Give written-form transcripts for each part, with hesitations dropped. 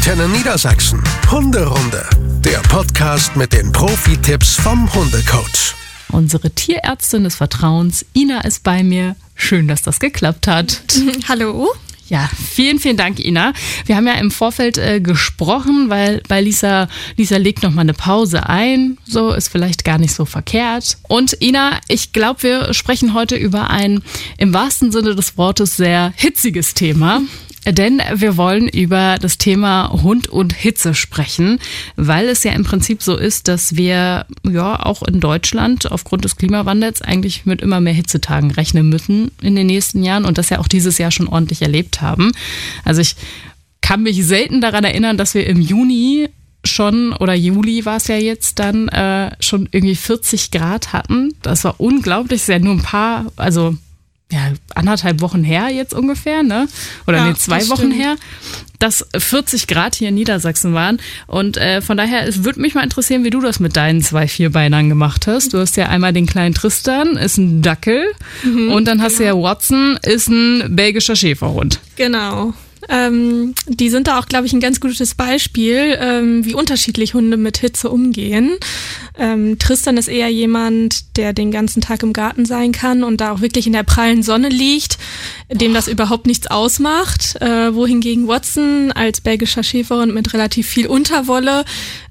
Antenne Niedersachsen. Hunderunde. Der Podcast mit den Profi-Tipps vom Hundecoach. Unsere Tierärztin des Vertrauens, Ina, ist bei mir. Schön, dass das geklappt hat. Hallo. Ja, vielen, vielen Dank, Ina. Wir haben ja im Vorfeld gesprochen, weil bei Lisa legt noch mal eine Pause ein. So ist vielleicht gar nicht so verkehrt. Und Ina, ich glaube, wir sprechen heute über ein im wahrsten Sinne des Wortes sehr hitziges Thema. Denn wir wollen über das Thema Hund und Hitze sprechen, weil es ja im Prinzip so ist, dass wir ja auch in Deutschland aufgrund des Klimawandels eigentlich mit immer mehr Hitzetagen rechnen müssen in den nächsten Jahren und das ja auch dieses Jahr schon ordentlich erlebt haben. Also ich kann mich selten daran erinnern, dass wir im Juni schon, oder Juli war es ja jetzt dann, schon irgendwie 40 Grad hatten. Das war unglaublich, ist ja nur ein paar, also ja, 1,5 Wochen her jetzt ungefähr, ne? Oder ja, 2 Wochen her, dass 40 Grad hier in Niedersachsen waren. Und von daher, es würde mich mal interessieren, wie du das mit deinen 2 Vierbeinern gemacht hast. Du hast ja einmal den kleinen Tristan, ist ein Dackel. Und dann hast du ja Watson, ist ein belgischer Schäferhund. Genau. Die sind da auch, glaube ich, ein ganz gutes Beispiel, wie unterschiedlich Hunde mit Hitze umgehen. Tristan ist eher jemand, der den ganzen Tag im Garten sein kann und da auch wirklich in der prallen Sonne liegt, dem das überhaupt nichts ausmacht. Wohingegen Watson als belgischer Schäferhund mit relativ viel Unterwolle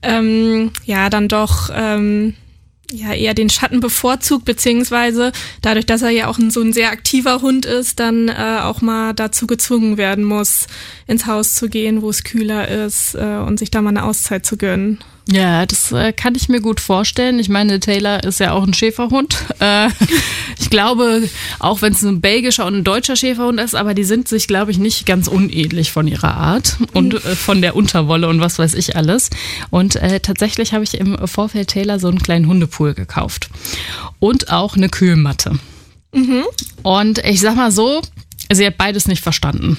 dann doch eher den Schatten bevorzugt, beziehungsweise dadurch, dass er ja auch so ein sehr aktiver Hund ist, dann auch mal dazu gezwungen werden muss, ins Haus zu gehen, wo es kühler ist und sich da mal eine Auszeit zu gönnen. Ja, das kann ich mir gut vorstellen. Ich meine, Taylor ist ja auch ein Schäferhund. Ich glaube, auch wenn es ein belgischer und ein deutscher Schäferhund ist, aber die sind sich, glaube ich, nicht ganz unähnlich von ihrer Art und von der Unterwolle und was weiß ich alles. Und tatsächlich habe ich im Vorfeld Taylor so einen kleinen Hundepool gekauft und auch eine Kühlmatte. Und ich sag mal so, sie hat beides nicht verstanden.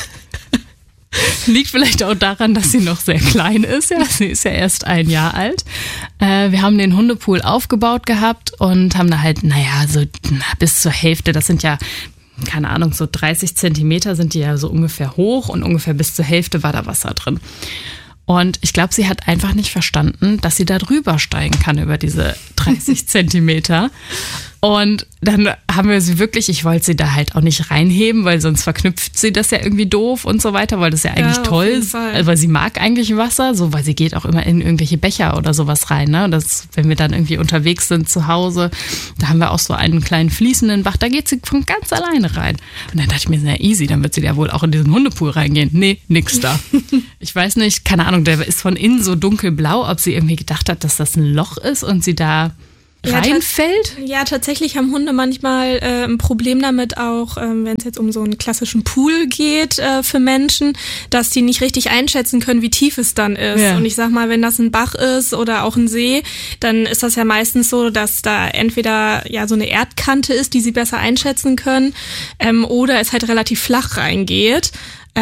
Liegt vielleicht auch daran, dass sie noch sehr klein ist. Ja, sie ist ja erst 1 Jahr alt. Wir haben den Hundepool aufgebaut gehabt und haben da halt, bis zur Hälfte, das sind ja, keine Ahnung, so 30 Zentimeter sind die ja so ungefähr hoch und ungefähr bis zur Hälfte war da Wasser drin. Und ich glaube, sie hat einfach nicht verstanden, dass sie da drüber steigen kann über diese 30 Zentimeter. Und dann haben wir sie wirklich, ich wollte sie da halt auch nicht reinheben, weil sonst verknüpft sie das ja irgendwie doof und so weiter, weil das ja eigentlich toll ist, weil sie mag eigentlich Wasser, so, weil sie geht auch immer in irgendwelche Becher oder sowas rein, ne? Das, wenn wir dann irgendwie unterwegs sind zu Hause, da haben wir auch so einen kleinen fließenden Bach, da geht sie von ganz alleine rein. Und dann dachte ich mir, na easy, dann wird sie ja wohl auch in diesen Hundepool reingehen. Nee, nix da. Ich weiß nicht, keine Ahnung, der ist von innen so dunkelblau, ob sie irgendwie gedacht hat, dass das ein Loch ist und sie da reinfällt? Ja, tatsächlich haben Hunde manchmal ein Problem damit auch, wenn es jetzt um so einen klassischen Pool geht für Menschen, dass die nicht richtig einschätzen können, wie tief es dann ist. Ja. Und ich sag mal, wenn das ein Bach ist oder auch ein See, dann ist das ja meistens so, dass da entweder ja so eine Erdkante ist, die sie besser einschätzen können, oder es halt relativ flach reingeht.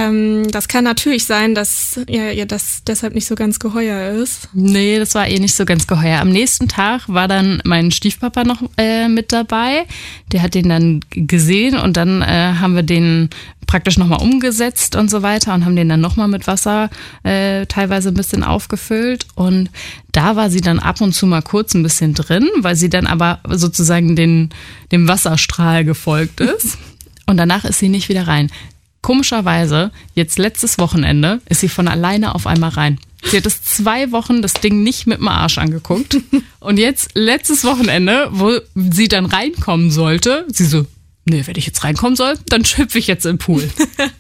Das kann natürlich sein, dass ihr das deshalb nicht so ganz geheuer ist. Nee, das war nicht so ganz geheuer. Am nächsten Tag war dann mein Stiefpapa noch mit dabei. Der hat den dann gesehen und dann haben wir den praktisch nochmal umgesetzt und so weiter und haben den dann nochmal mit Wasser teilweise ein bisschen aufgefüllt. Und da war sie dann ab und zu mal kurz ein bisschen drin, weil sie dann aber sozusagen dem Wasserstrahl gefolgt ist. Und danach ist sie nicht wieder rein. Komischerweise, jetzt letztes Wochenende, ist sie von alleine auf einmal rein. Sie hat es 2 Wochen das Ding nicht mit dem Arsch angeguckt. Und jetzt, letztes Wochenende, wo sie dann reinkommen sollte, sie so, nee, wenn ich jetzt reinkommen soll, dann hüpfe ich jetzt im Pool.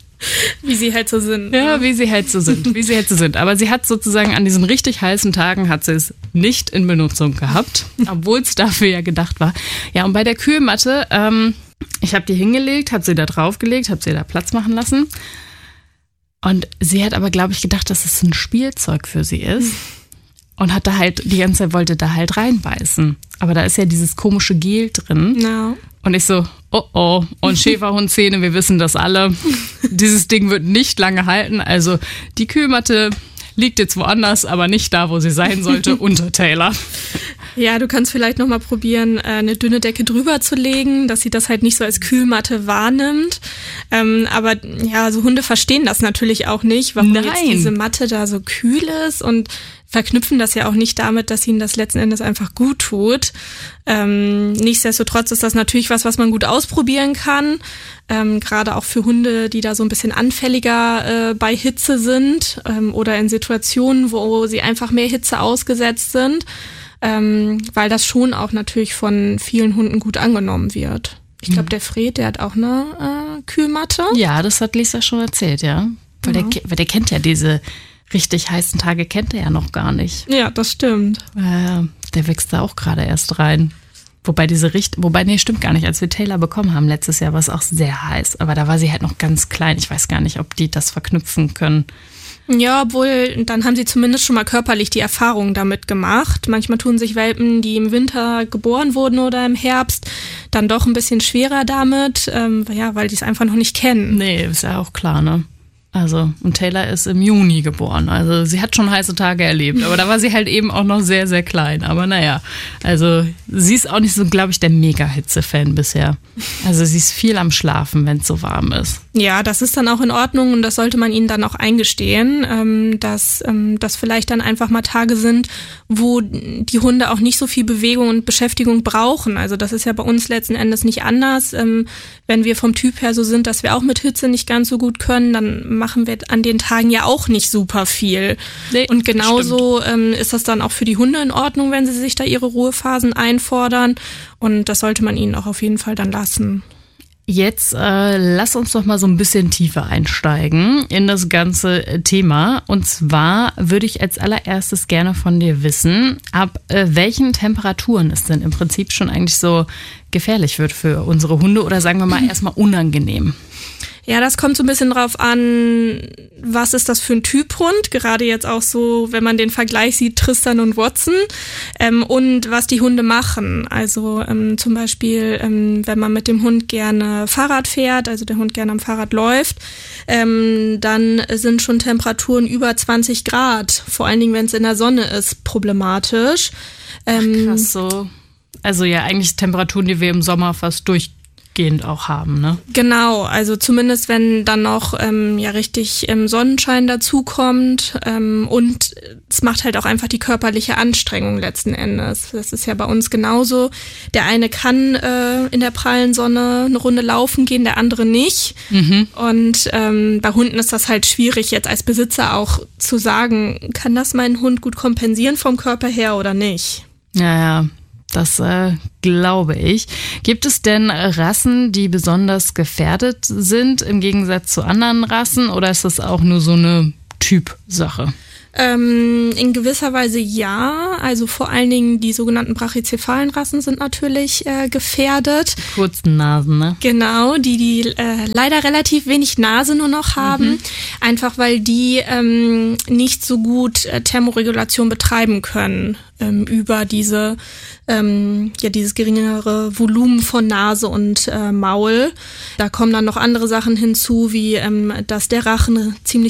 Wie sie halt so sind. Ja, wie sie halt so sind. Aber sie hat sozusagen an diesen richtig heißen Tagen hat sie es nicht in Benutzung gehabt, obwohl es dafür ja gedacht war. Ja, und bei der Kühlmatte, ich habe die hingelegt, habe sie da draufgelegt, habe sie da Platz machen lassen. Und sie hat aber, glaube ich, gedacht, dass es ein Spielzeug für sie ist. Und hat da halt, die ganze Zeit wollte da halt reinbeißen. Aber da ist ja dieses komische Gel drin. No. Und ich so, oh. Und Schäferhundzähne, wir wissen das alle. Dieses Ding wird nicht lange halten. Also die Kühlmatte liegt jetzt woanders, aber nicht da, wo sie sein sollte, unter Taylor. Ja, du kannst vielleicht nochmal probieren, eine dünne Decke drüber zu legen, dass sie das halt nicht so als Kühlmatte wahrnimmt. Aber ja, so Hunde verstehen das natürlich auch nicht, warum jetzt diese Matte da so kühl ist und verknüpfen das ja auch nicht damit, dass ihnen das letzten Endes einfach gut tut. Nichtsdestotrotz ist das natürlich was man gut ausprobieren kann. Gerade auch für Hunde, die da so ein bisschen anfälliger bei Hitze sind oder in Situationen, wo sie einfach mehr Hitze ausgesetzt sind, weil das schon auch natürlich von vielen Hunden gut angenommen wird. Ich glaube, der Fred, der hat auch eine Kühlmatte. Ja, das hat Lisa schon erzählt, ja. Weil der kennt ja diese richtig heißen Tage, kennt er ja noch gar nicht. Ja, das stimmt. Der wächst da auch gerade erst rein. Nee, stimmt gar nicht. Als wir Taylor bekommen haben letztes Jahr, war es auch sehr heiß. Aber da war sie halt noch ganz klein. Ich weiß gar nicht, ob die das verknüpfen können. Ja, obwohl, dann haben sie zumindest schon mal körperlich die Erfahrung damit gemacht. Manchmal tun sich Welpen, die im Winter geboren wurden oder im Herbst, dann doch ein bisschen schwerer damit, weil die es einfach noch nicht kennen. Nee, ist ja auch klar, ne? Also, und Taylor ist im Juni geboren. Also, sie hat schon heiße Tage erlebt. Aber da war sie halt eben auch noch sehr, sehr klein. Aber naja, also, sie ist auch nicht so, glaube ich, der Mega-Hitze-Fan bisher. Also, sie ist viel am Schlafen, wenn es so warm ist. Ja, das ist dann auch in Ordnung und das sollte man ihnen dann auch eingestehen, dass das vielleicht dann einfach mal Tage sind, wo die Hunde auch nicht so viel Bewegung und Beschäftigung brauchen. Also, das ist ja bei uns letzten Endes nicht anders. Wenn wir vom Typ her so sind, dass wir auch mit Hitze nicht ganz so gut können, dann machen wir an den Tagen ja auch nicht super viel. Nee, und genauso ist das dann auch für die Hunde in Ordnung, wenn sie sich da ihre Ruhephasen einfordern. Und das sollte man ihnen auch auf jeden Fall dann lassen. Jetzt lass uns doch mal so ein bisschen tiefer einsteigen in das ganze Thema. Und zwar würde ich als allererstes gerne von dir wissen, ab welchen Temperaturen es denn im Prinzip schon eigentlich so gefährlich wird für unsere Hunde oder sagen wir mal erstmal unangenehm. Ja, das kommt so ein bisschen drauf an, was ist das für ein Typ Hund, gerade jetzt auch so, wenn man den Vergleich sieht, Tristan und Watson, und was die Hunde machen. Also zum Beispiel, wenn man mit dem Hund gerne Fahrrad fährt, also der Hund gerne am Fahrrad läuft, dann sind schon Temperaturen über 20 Grad, vor allen Dingen, wenn es in der Sonne ist, problematisch. Ach, krass, so. Also ja, eigentlich Temperaturen, die wir im Sommer fast durchgehend auch haben, ne? Genau, also zumindest wenn dann noch richtig Sonnenschein dazukommt und es macht halt auch einfach die körperliche Anstrengung letzten Endes. Das ist ja bei uns genauso. Der eine kann in der prallen Sonne eine Runde laufen gehen, der andere nicht. Mhm. Und bei Hunden ist das halt schwierig, jetzt als Besitzer auch zu sagen, kann das mein Hund gut kompensieren vom Körper her oder nicht? Ja. Das glaube ich. Gibt es denn Rassen, die besonders gefährdet sind im Gegensatz zu anderen Rassen oder ist das auch nur so eine Typsache? In gewisser Weise ja. Also vor allen Dingen die sogenannten brachycephalen Rassen sind natürlich gefährdet. Die kurzen Nasen, ne? Genau, die leider relativ wenig Nase nur noch haben. Einfach weil die nicht so gut Thermoregulation betreiben können über dieses geringere Volumen von Nase und Maul. Da kommen dann noch andere Sachen hinzu, wie dass der Rachen ziemlich